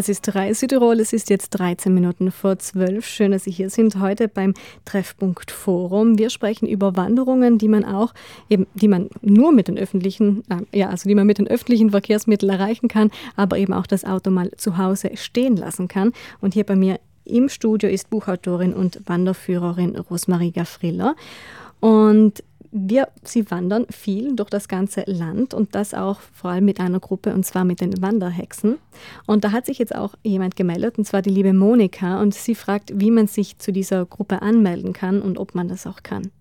Das ist Reis Südtirol. Es ist jetzt 13 Minuten vor 12. Schön, dass Sie hier sind heute beim Treffpunkt Forum. Wir sprechen über Wanderungen, die man nur mit den öffentlichen, die man mit den öffentlichen Verkehrsmitteln erreichen kann, aber eben auch das Auto mal zu Hause stehen lassen kann. Und hier bei mir im Studio ist Buchautorin und Wanderführerin Rosmarie Gafriller. Und Sie wandern viel durch das ganze Land und das auch vor allem mit einer Gruppe, und zwar mit den Wanderhexen. Und da hat sich jetzt auch jemand gemeldet, und zwar die liebe Monika, und sie fragt, wie man sich zu dieser Gruppe anmelden kann und ob man das auch kann.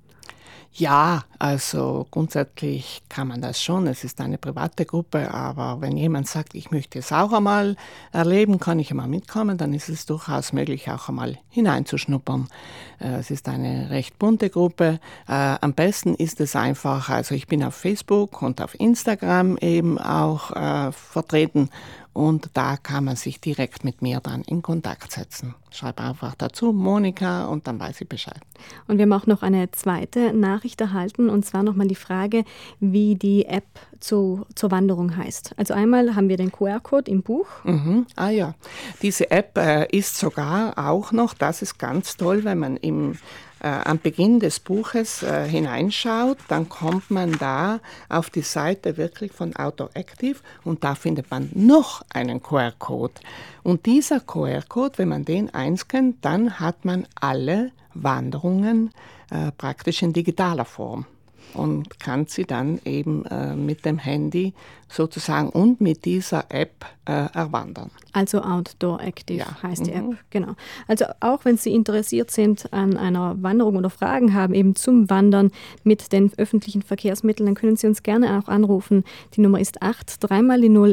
Ja, also grundsätzlich kann man das schon. Es ist eine private Gruppe, aber wenn jemand sagt, ich möchte es auch einmal erleben, kann ich einmal mitkommen, dann ist es durchaus möglich, auch einmal hineinzuschnuppern. Es ist eine recht bunte Gruppe. Am besten ist es einfach, also ich bin auf Facebook und auf Instagram eben auch vertreten. Und da kann man sich direkt mit mir dann in Kontakt setzen. Schreib einfach dazu, Monika, und dann weiß ich Bescheid. Und wir haben auch noch eine zweite Nachricht erhalten, und zwar nochmal die Frage, wie die App zur Wanderung heißt. Also einmal haben wir den QR-Code im Buch. Ah ja, diese App ist sogar auch noch, das ist ganz toll, wenn man am Beginn des Buches hineinschaut, dann kommt man da auf die Seite wirklich von Outdoor Active und da findet man noch einen QR-Code. Und dieser QR-Code, wenn man den einscannt, dann hat man alle Wanderungen praktisch in digitaler Form und kann sie dann eben mit dem Handy sozusagen und mit dieser App erwandern. Also Outdoor Active heißt die App, genau. Also auch wenn Sie interessiert sind an einer Wanderung oder Fragen haben, eben zum Wandern mit den öffentlichen Verkehrsmitteln, dann können Sie uns gerne auch anrufen. Die Nummer ist 3x0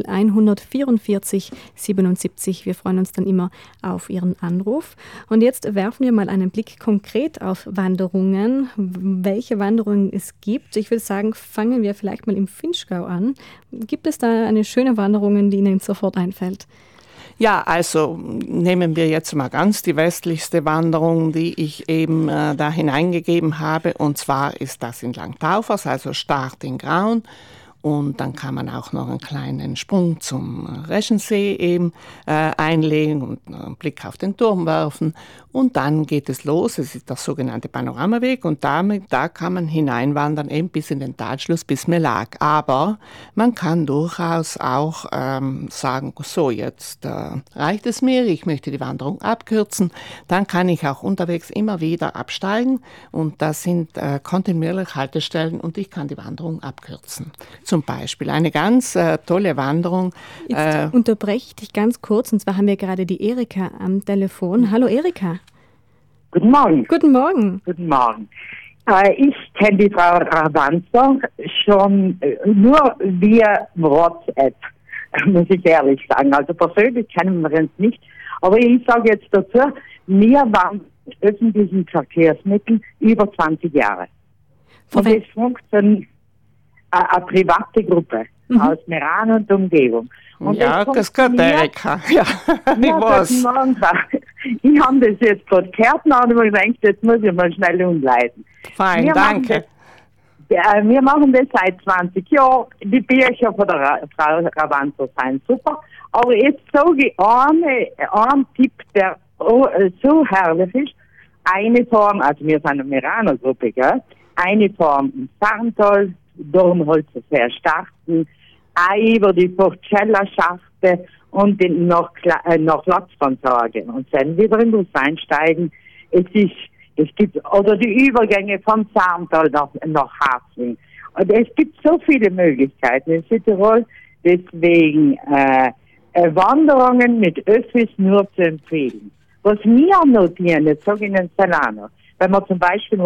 144 77. Wir freuen uns dann immer auf Ihren Anruf. Und jetzt werfen wir mal einen Blick konkret auf Wanderungen, welche Wanderungen es gibt. Ich würde sagen, fangen wir vielleicht mal im Finchgau an. Gibt es da eine schöne Wanderung, die Ihnen sofort einfällt? Ja, also nehmen wir jetzt mal ganz die westlichste Wanderung, die ich eben da hineingegeben habe. Und zwar ist das in Langtaufers, also Start in Graun. Und dann kann man auch noch einen kleinen Sprung zum Reschensee eben einlegen und einen Blick auf den Turm werfen. Und dann geht es los, es ist der sogenannte Panoramaweg und da kann man hineinwandern, eben bis in den Talschluss, bis Melag. Aber man kann durchaus auch sagen, so jetzt reicht es mir, ich möchte die Wanderung abkürzen. Dann kann ich auch unterwegs immer wieder absteigen und das sind kontinuierlich Haltestellen und ich kann die Wanderung abkürzen. Zum Beispiel eine ganz tolle Wanderung. Jetzt unterbreche ich dich ganz kurz, und zwar haben wir gerade die Erika am Telefon. Hallo Erika. Guten Morgen. Guten Morgen. Guten Morgen. Ich kenne die Frau Ravanzer schon nur via WhatsApp, muss ich ehrlich sagen. Also persönlich kennen wir uns nicht. Aber ich sage jetzt dazu, wir waren mit öffentlichen Verkehrsmitteln über 20 Jahre. Und es funktioniert eine private Gruppe aus Meran und Umgebung. Und ja, das gehört Erika. Ja, ich weiß. Ich habe das jetzt gerade gehört und habe mir gedacht, jetzt muss ich mal schnell umleiten. Fein, danke. Wir machen das seit 20 Jahren. Die Bücher von der Frau Ravanzer sind super. Aber jetzt sage ich einen Tipp, der so herrlich ist. Eine Form, also wir sind eine Meraner Gruppe, gell? Eine Form im Sarntal, Dornholzer See starten, über die Porcella-Schachte und nach Latzvantage und dann wieder in den Bus einsteigen. Es gibt, oder die Übergänge vom Sarntal nach Hasling. Und es gibt so viele Möglichkeiten in Südtirol, deswegen Wanderungen mit Öffis nur zu empfehlen. Was wir notieren, jetzt sage ich Ihnen Salano, wenn man zum Beispiel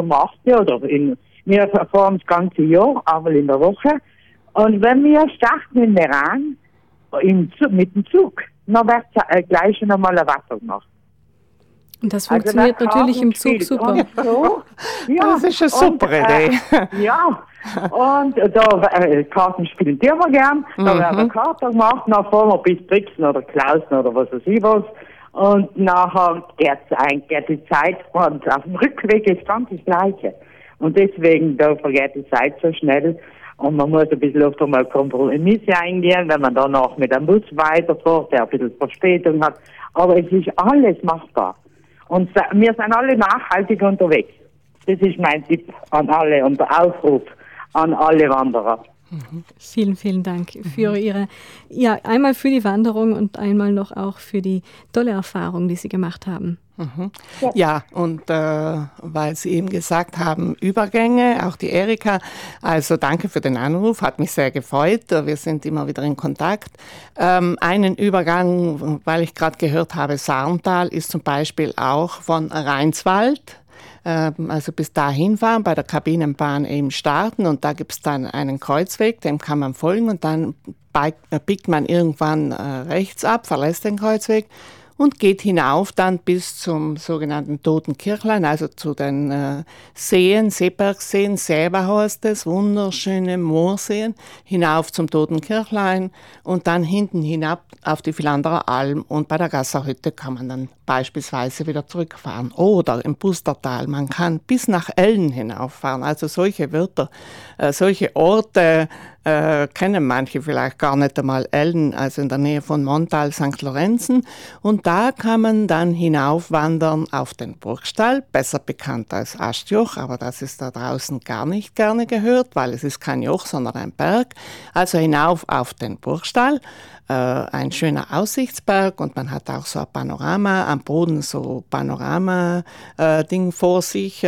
wir fahren das ganze Jahr, einmal in der Woche. Und wenn wir starten in Meran mit dem Zug, dann wird gleich noch mal ein Wasser gemacht. Und das funktioniert natürlich im Zug super. So, ja, das ist eine super Idee. Ja, und da Kartenspielen tun wir gern. Da werden Karten gemacht, dann fahren wir bis Brixen oder Klausen oder was weiß ich was. Und nachher geht die Zeit, und auf dem Rückweg ist ganz das Gleiche. Und deswegen, da vergeht die Zeit so schnell. Und man muss ein bisschen öfter mal Kompromisse eingehen, wenn man danach mit dem Bus weiterfährt, der ein bisschen Verspätung hat. Aber es ist alles machbar. Und wir sind alle nachhaltig unterwegs. Das ist mein Tipp an alle und der Aufruf an alle Wanderer. Vielen, vielen Dank für einmal für die Wanderung und einmal noch auch für die tolle Erfahrung, die Sie gemacht haben. Ja, und weil Sie eben gesagt haben, Übergänge, auch die Erika, also danke für den Anruf, hat mich sehr gefreut, wir sind immer wieder in Kontakt. Einen Übergang, weil ich gerade gehört habe, Sarntal ist zum Beispiel auch von Rheinswald, also bis dahin fahren, bei der Kabinenbahn eben starten und da gibt es dann einen Kreuzweg, dem kann man folgen und dann biegt man irgendwann rechts ab, verlässt den Kreuzweg und geht hinauf dann bis zum sogenannten Toten Kirchlein, also zu den Seen, Seebergseen, Säber heißt es, wunderschöne Moorseen, hinauf zum Toten Kirchlein und dann hinten hinab auf die Vilanderer Alm und bei der Gasserhütte kann man dann beispielsweise wieder zurückfahren. Oder im Pustertal, man kann bis nach Ellen hinauffahren, also solche Wörter, solche Orte kennen manche vielleicht gar nicht einmal. Ellen, also in der Nähe von Montal, St. Lorenzen. Und da kann man dann hinaufwandern auf den Burgstall, besser bekannt als Astjoch, aber das ist da draußen gar nicht gerne gehört, weil es ist kein Joch, sondern ein Berg. Also hinauf auf den Burgstall. Ein schöner Aussichtsberg und man hat auch so ein Panorama, am Boden so Panorama-Ding vor sich,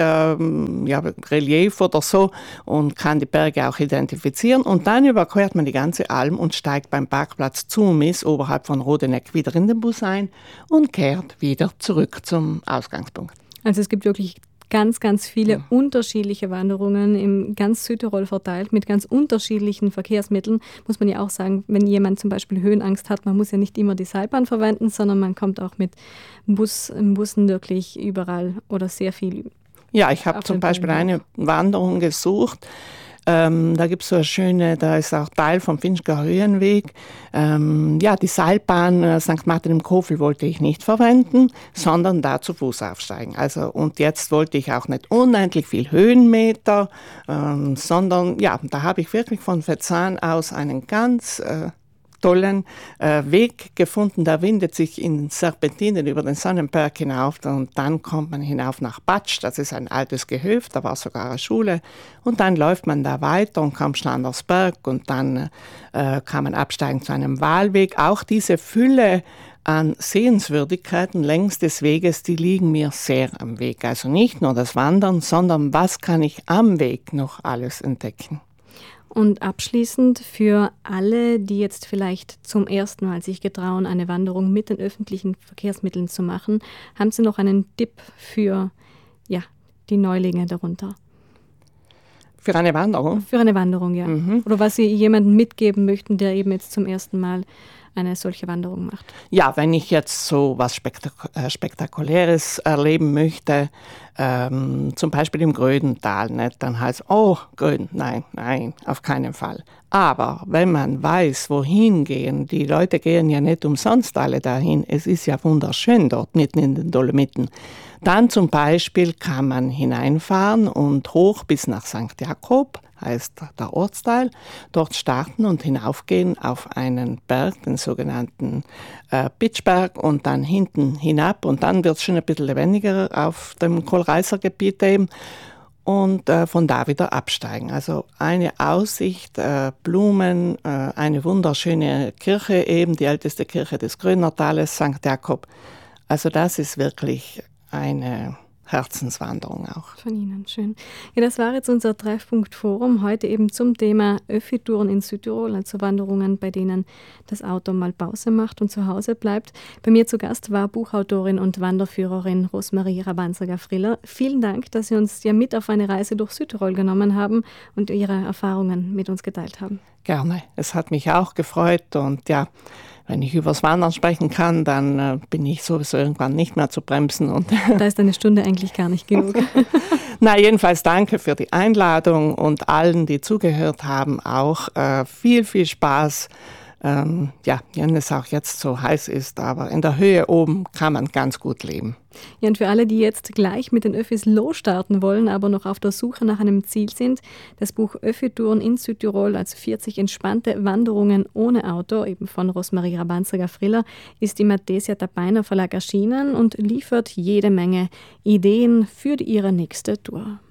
Relief oder so und kann die Berge auch identifizieren. Und dann überquert man die ganze Alm und steigt beim Parkplatz Zumis oberhalb von Rodeneck wieder in den Bus ein und kehrt wieder zurück zum Ausgangspunkt. Also es gibt wirklich ganz, ganz viele unterschiedliche Wanderungen in ganz Südtirol verteilt mit ganz unterschiedlichen Verkehrsmitteln. Muss man ja auch sagen, wenn jemand zum Beispiel Höhenangst hat, man muss ja nicht immer die Seilbahn verwenden, sondern man kommt auch mit Bussen wirklich überall oder sehr viel. Ja, ich habe zum Beispiel eine Wanderung gesucht. Da gibt es so eine schöne, da ist auch Teil vom Finchger Höhenweg. Die Seilbahn St. Martin im Kofel wollte ich nicht verwenden, sondern da zu Fuß aufsteigen. Also, und jetzt wollte ich auch nicht unendlich viel Höhenmeter, sondern da habe ich wirklich von Vetzahn aus einen ganz tollen Weg gefunden. Der windet sich in Serpentinen über den Sonnenberg hinauf und dann kommt man hinauf nach Batsch. Das ist ein altes Gehöft, da war sogar eine Schule. Und dann läuft man da weiter und kommt schon an das Berg und dann kann man absteigen zu einem Wahlweg. Auch diese Fülle an Sehenswürdigkeiten längs des Weges, die liegen mir sehr am Weg. Also nicht nur das Wandern, sondern was kann ich am Weg noch alles entdecken. Und abschließend für alle, die jetzt vielleicht zum ersten Mal sich getrauen, eine Wanderung mit den öffentlichen Verkehrsmitteln zu machen, haben Sie noch einen Tipp für die Neulinge darunter? Für eine Wanderung? Für eine Wanderung, ja. Oder was Sie jemandem mitgeben möchten, der eben jetzt zum ersten Mal eine solche Wanderung macht. Ja, wenn ich jetzt so was Spektakuläres erleben möchte, zum Beispiel im Grödental, nicht? Dann heißt es, Gröden, nein, auf keinen Fall. Aber wenn man weiß, wohin gehen, die Leute gehen ja nicht umsonst alle dahin, es ist ja wunderschön dort mitten in den Dolomiten, dann zum Beispiel kann man hineinfahren und hoch bis nach St. Jakob, heißt der Ortsteil, dort starten und hinaufgehen auf einen Berg, den sogenannten Pitschberg und dann hinten hinab und dann wird es schon ein bisschen lebendiger auf dem Kohlreißer-Gebiet eben und von da wieder absteigen. Also eine Aussicht, Blumen, eine wunderschöne Kirche eben, die älteste Kirche des Grönertales, St. Jakob. Also das ist wirklich eine Herzenswanderung auch. Von Ihnen, schön. Ja, das war jetzt unser Treffpunkt Forum, heute eben zum Thema Öffi-Touren in Südtirol, also Wanderungen, bei denen das Auto mal Pause macht und zu Hause bleibt. Bei mir zu Gast war Buchautorin und Wanderführerin Rosmarie Rabansager-Friller. Vielen Dank, dass Sie uns ja mit auf eine Reise durch Südtirol genommen haben und Ihre Erfahrungen mit uns geteilt haben. Gerne, es hat mich auch gefreut und wenn ich übers Wandern sprechen kann, dann bin ich sowieso irgendwann nicht mehr zu bremsen. Und da ist eine Stunde eigentlich gar nicht genug. Na, jedenfalls danke für die Einladung und allen, die zugehört haben, auch viel, viel Spaß wenn es auch jetzt so heiß ist, aber in der Höhe oben kann man ganz gut leben. Ja, und für alle, die jetzt gleich mit den Öffis losstarten wollen, aber noch auf der Suche nach einem Ziel sind, das Buch Öffi-Touren in Südtirol, also 40 entspannte Wanderungen ohne Auto, eben von Rosmarie Rabanziger-Friller, ist im Mathesia Tabainer Verlag erschienen und liefert jede Menge Ideen für ihre nächste Tour.